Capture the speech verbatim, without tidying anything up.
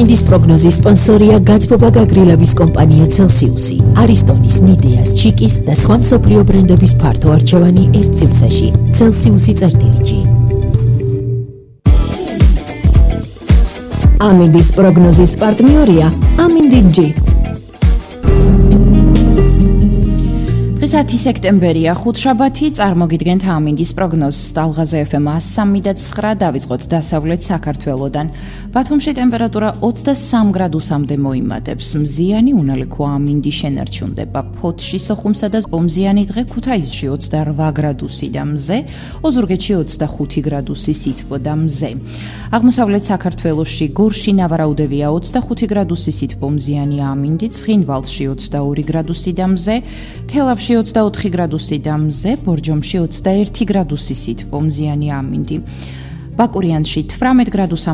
ამინდის პროგნოზის სპონსორია გაცბობა გაგრილების კომპანია Celsius-ი. არისტონის, მიდეას, ჩიკის და სხვა მსოფლიო ბრენდების ფართო არჩევანი ერთ სივრცეში. Celsius-ი წერტილიჯი. ამინდის პროგნოზის პარტნიორია ამინდი-ჯი. დღეს სექტემბერია, ხუთშაბათი, წარმოგიდგენთ ამინდის პროგნოზს. ტალღაზე ეფ ემ one oh three point nine დავიწყოთ დასავლეთ საქართველოდან. ბათუმში ტემპერატურა ოცდასამ გრადუსამდე მოიმატებს. მზიანი უნალექო ამინდი შენარჩუნდება. ფოთში, სოხუმსა და ომზიანი დღე ქუთაისში ოცდარვა გრადუსი და მზე, ოზურგეთში ოცდახუთი გრადუსი სითბო და მზე. აღმოსავლეთ საქართველოში გორში ნავარაუდევია ოცდახუთი გრადუსი სითბო მზიანი ამინდი, ცხინვალში ოცდაორი გრადუსი და მზე, თელავში ოცდაოთხი გრადუსი და მზე, ბორჯომში ოცდაერთი გრადუსი სითბო მზიანი ამინდი. ბაკურიანში თვრამეტ გრადუსამდე